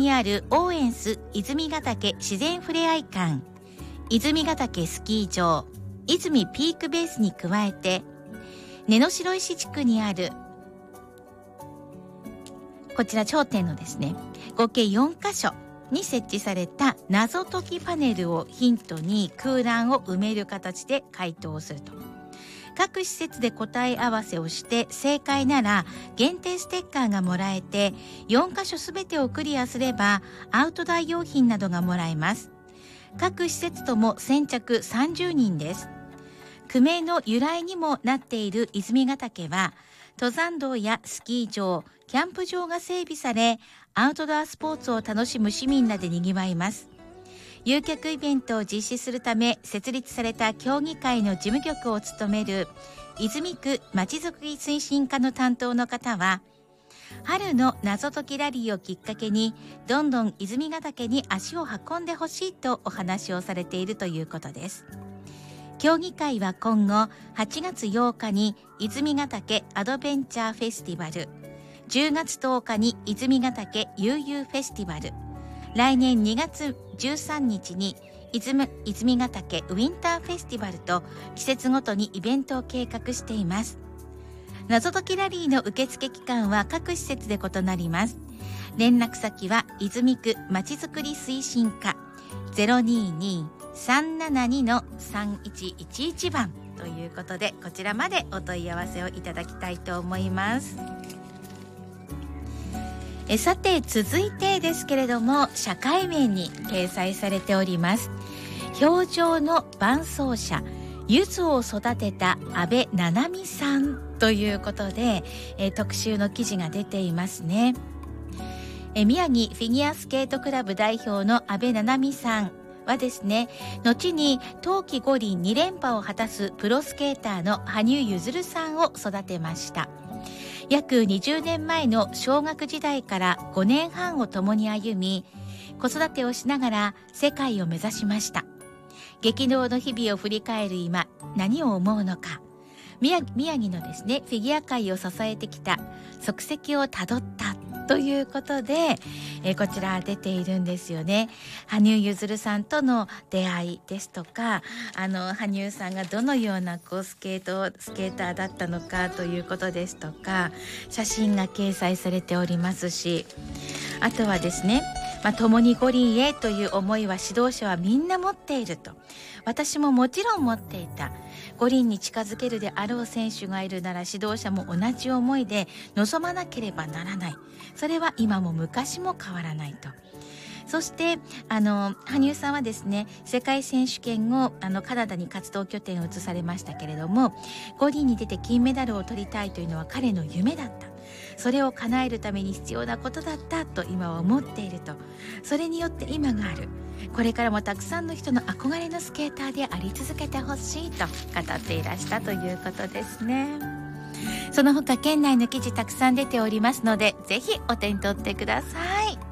にあるオーエンス泉ヶ岳自然ふれあい館、泉ヶ岳スキー場、泉ピークベースに加えて、根の白石地区にあるこちら頂点のですね、合計4カ所に設置された謎解きパネルをヒントに空欄を埋める形で回答をすると。各施設で答え合わせをして正解なら限定ステッカーがもらえて、4カ所すべてをクリアすればアウトドア用品などがもらえます。各施設とも先着30人です。区名の由来にもなっている泉ヶ岳は、登山道やスキー場、キャンプ場が整備され、アウトドアスポーツを楽しむ市民らでにぎわいます。誘客イベントを実施するため設立された協議会の事務局を務める泉区まちづくり推進課の担当の方は、春の謎解きラリーをきっかけにどんどん泉ヶ岳に足を運んでほしいとお話をされているということです。協議会は今後8月8日に泉ヶ岳アドベンチャーフェスティバル、10月10日に泉ヶ岳悠々フェスティバル、来年2月13日に泉ヶ岳ウィンターフェスティバルと季節ごとにイベントを計画しています。謎解きラリーの受付期間は各施設で異なります。連絡先は泉区まちづくり推進課 022-372-3111 番ということで、こちらまでお問い合わせをいただきたいと思います。さて続いてですけれども、社会面に掲載されております表情の伴走者、ゆずを育てた安倍七海さんということで、特集の記事が出ていますね。宮城フィギュアスケートクラブ代表の安倍七海さんはですね、後に冬季五輪2連覇を果たすプロスケーターの羽生結弦さんを育てました。約20年前の小学時代から5年半を共に歩み、子育てをしながら世界を目指しました。激動の日々を振り返る今、何を思うのか、宮城のですね、フィギュア界を支えてきた足跡をたどったということで、こちら出ているんですよね。羽生結弦さんとの出会いですとか、羽生さんがどのようなスケーターだったのかということですとか、写真が掲載されておりますし、あとはですね、共に五輪へという思いは指導者はみんな持っていると。私ももちろん持っていた。五輪に近づけるであろう選手がいるなら指導者も同じ思いで臨まなければならない。それは今も昔も変わらないと。そして羽生さんはですね、世界選手権をカナダに活動拠点を移されましたけれども、五輪に出て金メダルを取りたいというのは彼の夢だった。それを叶えるために必要なことだったと今は思っていると。それによって今がある。これからもたくさんの人の憧れのスケーターであり続けてほしいと語っていらしたということですね。その他県内の記事たくさん出ておりますので、ぜひお手に取ってください。